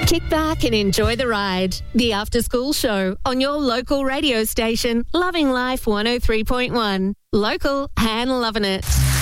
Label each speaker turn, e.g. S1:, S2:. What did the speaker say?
S1: Kick back and enjoy the ride. The After School Show on your local radio station, Loving Life 103.1. Local and loving it.